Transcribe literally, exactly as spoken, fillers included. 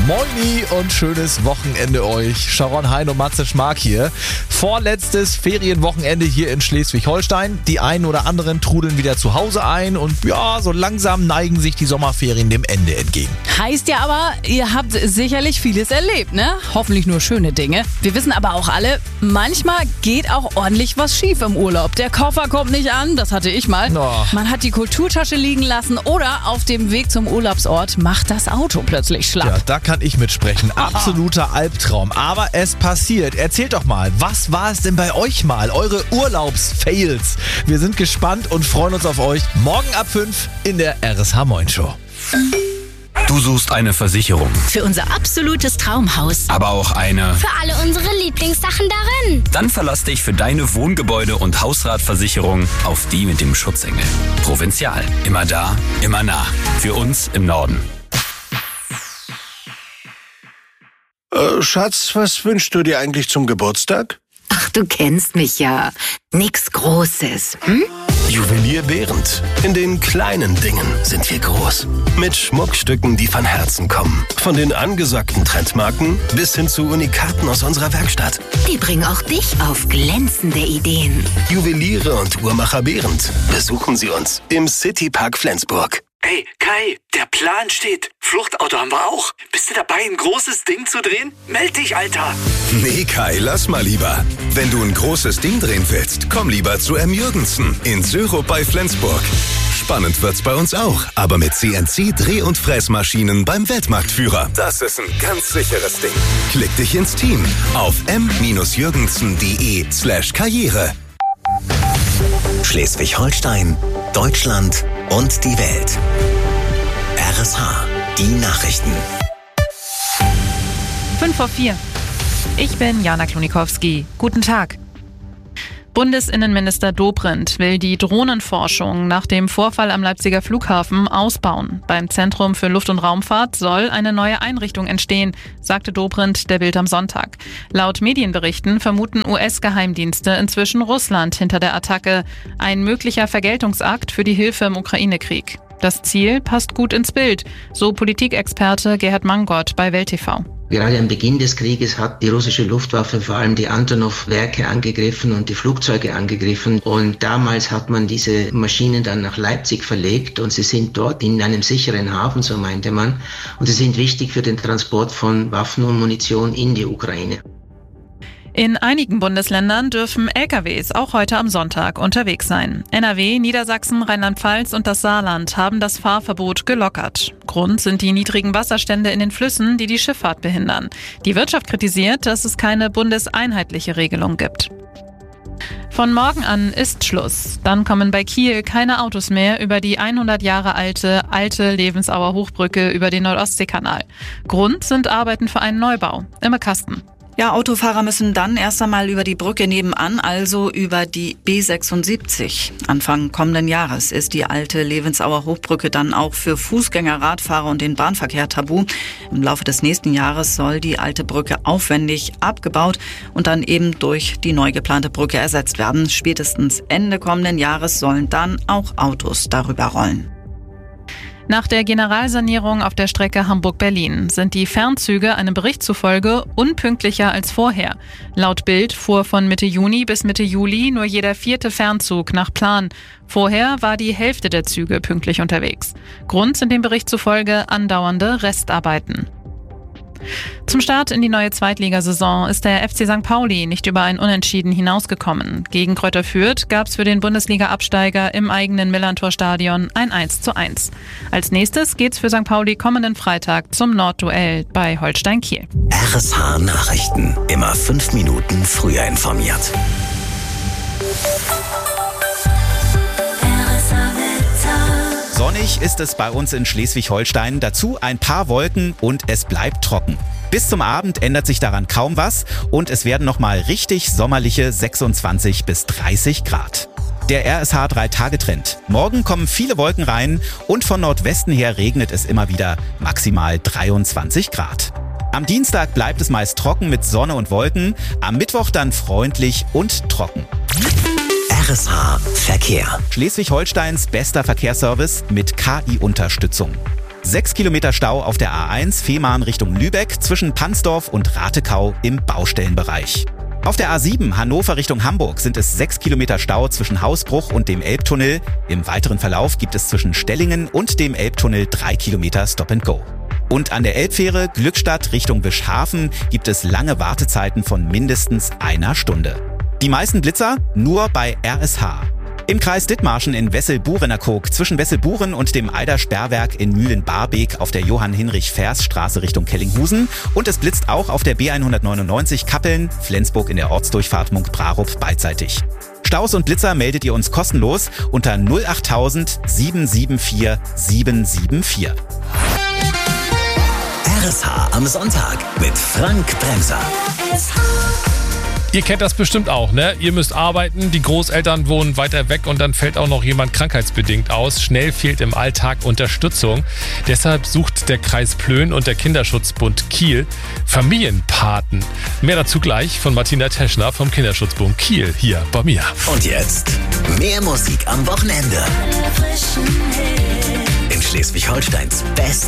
Moini und schönes Wochenende euch. Sharon Hein und Matze Schmark hier. Vorletztes Ferienwochenende hier in Schleswig-Holstein. Die einen oder anderen trudeln wieder zu Hause ein und ja, so langsam neigen sich die Sommerferien dem Ende entgegen. Heißt ja aber, ihr habt sicherlich vieles erlebt, ne? Hoffentlich nur schöne Dinge. Wir wissen aber auch alle, manchmal geht auch ordentlich was schief im Urlaub. Der Koffer kommt nicht an, das hatte ich mal. Oh. Man hat die Kulturtasche liegen lassen oder auf dem Weg zum Urlaubsort macht das Auto plötzlich schlapp. Ja, da kann ich mitsprechen. Absoluter Albtraum. Aber es passiert. Erzählt doch mal, was war es denn bei euch mal? Eure Urlaubsfails. Wir sind gespannt und freuen uns auf euch. Morgen ab fünf in der R S H Moin Show. Du suchst eine Versicherung, Für unser absolutes Traumhaus. aber auch eine. Für alle unsere Lieblingssachen darin. Dann verlass dich für deine Wohngebäude- und Hausratversicherung auf die mit dem Schutzengel. Provinzial. Immer da, immer nah. Für uns im Norden. Äh, Schatz, was wünschst du dir eigentlich zum Geburtstag? Ach, du kennst mich ja. Nix Großes. Hm? Juwelier Behrendt. In den kleinen Dingen sind wir groß. Mit Schmuckstücken, die von Herzen kommen. Von den angesagten Trendmarken bis hin zu Unikaten aus unserer Werkstatt. Die bringen auch dich auf glänzende Ideen. Juweliere und Uhrmacher Behrendt. Besuchen Sie uns im Citypark Flensburg. Hey, Kai, der Plan steht. Fluchtauto haben wir auch. Bist du dabei, ein großes Ding zu drehen? Meld dich, Alter. Nee, Kai, lass mal lieber. Wenn du ein großes Ding drehen willst, komm lieber zu M. Jürgensen in Syrup bei Flensburg. Spannend wird's bei uns auch, aber mit C N C-Dreh- und Fräsmaschinen beim Weltmarktführer. Das ist ein ganz sicheres Ding. Klick dich ins Team auf m jürgensen punkt de slash karriere. Schleswig-Holstein, Deutschland und die Welt. R S H, die Nachrichten. fünf vor vier. Ich bin Jana Klonikowski. Guten Tag. Bundesinnenminister Dobrindt will die Drohnenforschung nach dem Vorfall am Leipziger Flughafen ausbauen. Beim Zentrum für Luft- und Raumfahrt soll eine neue Einrichtung entstehen, sagte Dobrindt der Bild am Sonntag. Laut Medienberichten vermuten U S-Geheimdienste inzwischen Russland hinter der Attacke. Ein möglicher Vergeltungsakt für die Hilfe im Ukraine-Krieg. Das Ziel passt gut ins Bild, so Politikexperte Gerhard Mangott bei Welt T V. Gerade am Beginn des Krieges hat die russische Luftwaffe vor allem die Antonov-Werke angegriffen und die Flugzeuge angegriffen. Und damals hat man diese Maschinen dann nach Leipzig verlegt und sie sind dort in einem sicheren Hafen, so meinte man. Und sie sind wichtig für den Transport von Waffen und Munition in die Ukraine. In einigen Bundesländern dürfen L K Ws auch heute am Sonntag unterwegs sein. N R W, Niedersachsen, Rheinland-Pfalz und das Saarland haben das Fahrverbot gelockert. Grund sind die niedrigen Wasserstände in den Flüssen, die die Schifffahrt behindern. Die Wirtschaft kritisiert, dass es keine bundeseinheitliche Regelung gibt. Von morgen an ist Schluss. Dann kommen bei Kiel keine Autos mehr über die hundert Jahre alte, alte Levensauer Hochbrücke über den Nordostseekanal. Grund sind Arbeiten für einen Neubau. Im Kasten. Ja, Autofahrer müssen dann erst einmal über die Brücke nebenan, also über die B sechsundsiebzig. Anfang kommenden Jahres ist die alte Levensauer Hochbrücke dann auch für Fußgänger, Radfahrer und den Bahnverkehr tabu. Im Laufe des nächsten Jahres soll die alte Brücke aufwendig abgebaut und dann eben durch die neu geplante Brücke ersetzt werden. Spätestens Ende kommenden Jahres sollen dann auch Autos darüber rollen. Nach der Generalsanierung auf der Strecke Hamburg-Berlin sind die Fernzüge einem Bericht zufolge unpünktlicher als vorher. Laut Bild fuhr von Mitte Juni bis Mitte Juli nur jeder vierte Fernzug nach Plan. Vorher war die Hälfte der Züge pünktlich unterwegs. Grund sind dem Bericht zufolge andauernde Restarbeiten. Zum Start in die neue Zweitligasaison ist der F C Sankt Pauli nicht über ein Unentschieden hinausgekommen. Gegen Greuther Fürth gab es für den Bundesliga-Absteiger im eigenen Millerntor-Stadion ein eins zu eins. Als nächstes geht's für Sankt Pauli kommenden Freitag zum Nordduell bei Holstein Kiel. R S H Nachrichten. Immer fünf Minuten früher informiert. Sonnig ist es bei uns in Schleswig-Holstein, dazu ein paar Wolken und es bleibt trocken. Bis zum Abend ändert sich daran kaum was und es werden nochmal richtig sommerliche sechsundzwanzig bis dreißig Grad. Der R S H drei Tage Trend. Morgen kommen viele Wolken rein und von Nordwesten her regnet es immer wieder, maximal dreiundzwanzig Grad. Am Dienstag bleibt es meist trocken mit Sonne und Wolken, am Mittwoch dann freundlich und trocken. R S H Verkehr. Schleswig-Holsteins bester Verkehrsservice mit K I-Unterstützung. Sechs Kilometer Stau auf der A eins Fehmarn Richtung Lübeck zwischen Pansdorf und Ratekau im Baustellenbereich. Auf der A sieben Hannover Richtung Hamburg sind es sechs Kilometer Stau zwischen Hausbruch und dem Elbtunnel. Im weiteren Verlauf gibt es zwischen Stellingen und dem Elbtunnel drei Kilometer Stop and Go. Und an der Elbfähre Glückstadt Richtung Wischhafen gibt es lange Wartezeiten von mindestens einer Stunde. Die meisten Blitzer nur bei R S H. Im Kreis Dithmarschen in Wessel-Burenerkog zwischen Wessel-Buren und dem Eider-Sperrwerk in Mühlen-Barbeek auf der Johann-Hinrich-Fers-Straße Richtung Kellinghusen. Und es blitzt auch auf der B hundertneunundneunzig Kappeln, Flensburg in der Ortsdurchfahrt Munkbrarup beidseitig. Staus und Blitzer meldet ihr uns kostenlos unter null achttausend sieben sieben vier sieben sieben vier. R S H am Sonntag mit Frank Bremser. Ihr kennt das bestimmt auch, ne? Ihr müsst arbeiten, die Großeltern wohnen weiter weg und dann fällt auch noch jemand krankheitsbedingt aus. Schnell fehlt im Alltag Unterstützung. Deshalb sucht der Kreis Plön und der Kinderschutzbund Kiel Familienpaten. Mehr dazu gleich von Martina Teschner vom Kinderschutzbund Kiel hier bei mir. Und jetzt mehr Musik am Wochenende. In Schleswig-Holsteins Best